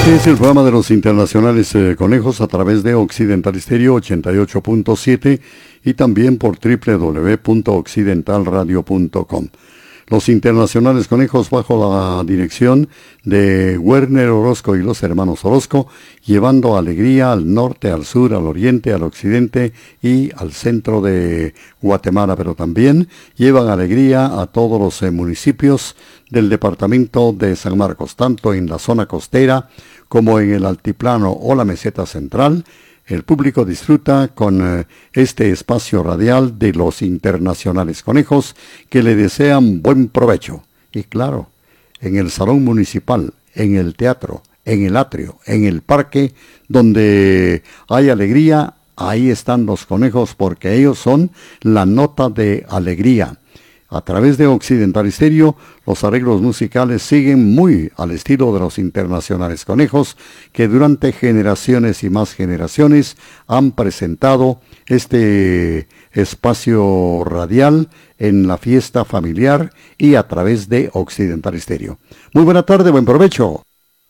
Este es el programa de los internacionales conejos a través de Occidental Stereo 88.7 y también por www.occidentalradio.com. Los internacionales conejos bajo la dirección de Werner Orozco y los hermanos Orozco, llevando alegría al norte, al sur, al oriente, al occidente y al centro de Guatemala, pero también llevan alegría a todos los municipios del departamento de San Marcos, tanto en la zona costera como en el altiplano o la meseta central. El público disfruta con este espacio radial de los internacionales conejos que le desean buen provecho. Y claro, en el salón municipal, en el teatro, en el atrio, en el parque, donde hay alegría, ahí están los conejos porque ellos son la nota de alegría. A través de Occidental Stereo, los arreglos musicales siguen muy al estilo de los internacionales conejos, que durante generaciones y más generaciones han presentado este espacio radial en la fiesta familiar y a través de Occidental Stereo. Muy buena tarde, buen provecho.